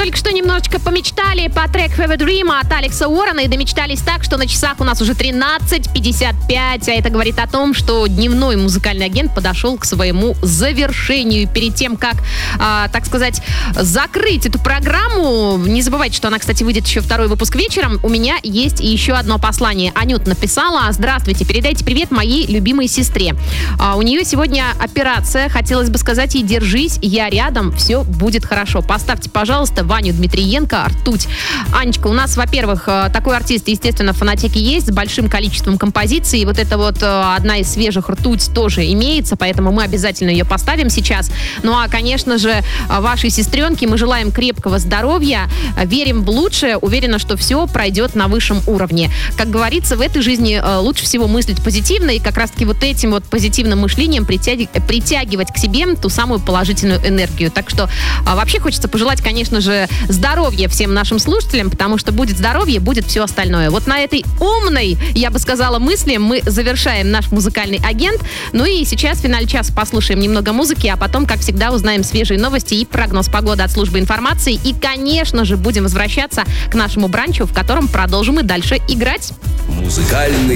только что немножечко помечтали по треку Have a Dream от Алекса Уоррена и домечтались так, что на часах у нас уже 13:55, а это говорит о том, что дневной музыкальный агент подошел к своему завершению. Перед тем, как, так сказать, закрыть эту программу, не забывайте, что она, кстати, выйдет еще второй выпуск вечером, у меня есть еще одно послание. Анют написала: здравствуйте, передайте привет моей любимой сестре. У нее сегодня операция, хотелось бы сказать ей: держись, я рядом, все будет хорошо. Поставьте, пожалуйста, Ваню Дмитриенко, «Ртуть». Анечка, у нас, во-первых, такой артист, естественно, в фонотеке есть, с большим количеством композиций. Вот это вот одна из свежих, «Ртуть», тоже имеется, поэтому мы обязательно ее поставим сейчас. Ну а, конечно же, вашей сестренке мы желаем крепкого здоровья, верим в лучшее, уверена, что все пройдет на высшем уровне. Как говорится, в этой жизни лучше всего мыслить позитивно, и как раз-таки вот этим вот позитивным мышлением притягивать к себе ту самую положительную энергию. Так что вообще хочется пожелать, конечно же, здоровья всем нашим слушателям, потому что будет здоровье, будет все остальное. Вот на этой умной, я бы сказала, мысли мы завершаем наш музыкальный агент. Ну и сейчас в финале часа послушаем немного музыки, а потом, как всегда, узнаем свежие новости и прогноз погоды от службы информации. И, конечно же, будем возвращаться к нашему бранчу, в котором продолжим и дальше играть. Музыкальный